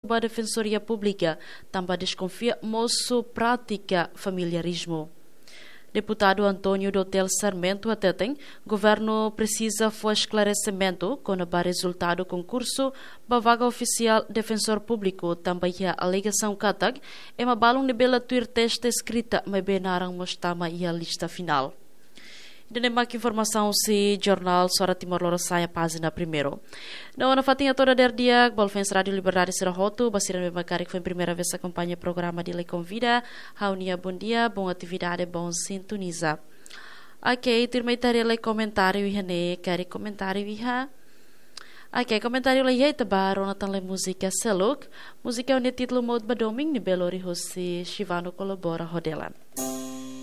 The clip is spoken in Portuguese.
ba Defensoria Pública também desconfia moço prática familiarismo. Deputado Antônio Dotel Sarmento atetem, governo precisa for esclarecimento com o resultado do concurso para vaga oficial defensor público também a alegação catag é uma balão de bela tuir teste escrita mas bem narang mostama e a lista final. Denemak informação si jornal Suara Timor Leste a página primeiro. Não na fatinha toda der dia, Bolfens Rádio Liberdade será roto, basiran me bacari que foi a primeira vez acompanha o programa de Lei Convida. Haunia bom dia, boa atividade, bom sintoniza. Ok, termei tari lei comentário e hane, quer comentário e ha. Ok, comentário lei aí tabar, ona tan lei música seluk, música o título mod badoming ni belori hosi Shivano colabora rodelan.